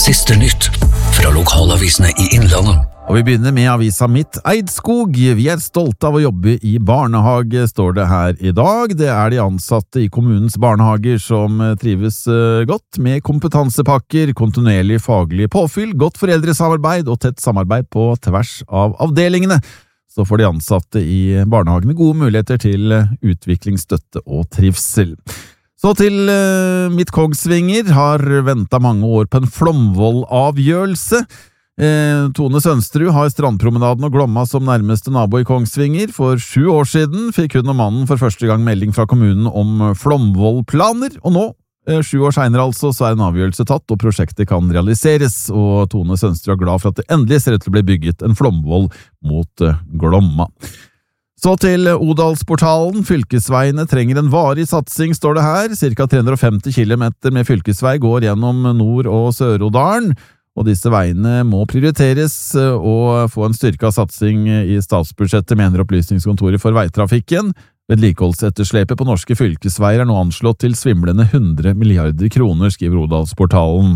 Siste nytt fra lokalavisene i Innlandet. Og vi begynner med avisa Mitt Eidskog. Vi stolte av å jobbe i barnehage, står det her i dag. Det de ansatte i kommunens barnehager som trives godt med kompetansepakker, kontinuerlig faglig påfyll, godt foreldresamarbeid og tett samarbeid på tvers av avdelingene. Så får de ansatte i barnehagene gode muligheter til utviklingsstøtte og trivsel. Så til Mitt Kongsvinger har ventet mange år på en flomvollavgjørelse. Tone Sønsterud har strandpromenaden og Glomma som nærmeste nabo i Kongsvinger. For 7 år siden fikk hun og mannen for første gang melding fra kommunen om flomvollplaner, og nå, 7 år senere altså, så en avgjørelse tatt, og prosjektet kan realiseres, og Tone Sønsterud er glad for at det endelig ser ut til å bli bygget en flomvoll mot Glomma. Så til Odalsportalen. Fylkesveiene trenger en varig satsing, står det her. Cirka 350 kilometer med fylkesvei går gjennom Nord- og Sør-Odalen, og disse veiene må prioriteres og få en styrket satsing i statsbudsjettet, mener Opplysningskontoret for veitrafikken. Vedlikeholdsetterslepet på norske fylkesveier nå anslått til svimlende 100 milliarder kroner, skriver Odalsportalen.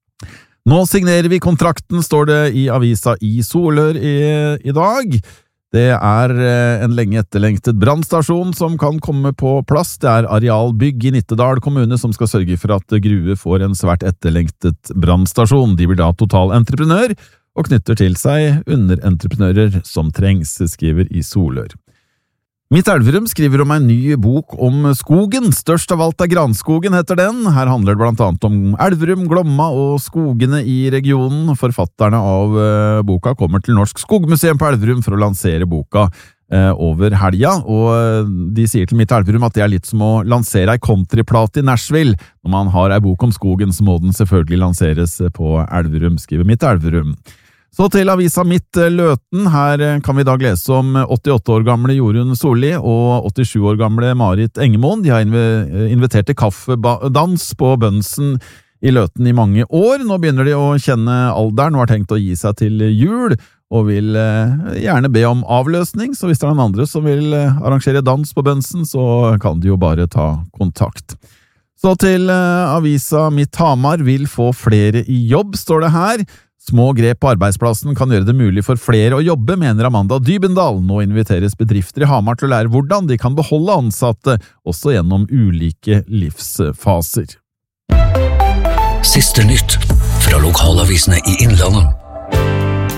Nå signerer vi kontrakten, står det i avisa i Solør i dag. Det en lenge etterlengtet brannstasjon som kan komme på plass. Det Arealbygg i Nittedal kommune som skal sørge for at Grue får en svært etterlengtet brannstasjon. De blir da totalentreprenør og knytter til seg underentreprenører som trengs, skriver i Solør. Mitt Elverum skriver om en ny bok om skogen. Størst av alt Granskogen, heter den. Her handler det blant annet om Elverum, Glomma og skogene i regionen. Forfatterne av boka kommer til Norsk Skogmuseum på Elverum for å lansere boka over helga, og de sier til Mitt Elverum at det litt som å lansere ei countryplate i Nashville. Når man har ei bok om skogen, så må den selvfølgelig lanseres på Elverum, skriver Mitt Elverum. Så til avisa Mitt Løten. Her kan vi i dag lese om 88 år gamle Jorunn Solli og 87 år gamle Marit Engemoen. De har invitert til kaffedans på Bønsen i Løten i mange år. Nå begynner de å kjenne alderen og har tenkt å gi seg til jul, og vil gjerne be om avløsning. Så hvis det noen andre som vil arrangere dans på Bønsen, så kan de jo bare ta kontakt. Så til avisa Mitt Hamar. Vil få flere i jobb, står det her. Små grep på arbeidsplassen kan gjøre det mulig for flere å jobbe, mener Amanda Dybendal. Nå inviteres bedrifter i Hamar til å lære hvordan de kan beholde ansatte, også gjennom ulike livsfaser. Siste nytt fra lokalavisene i Innlandet.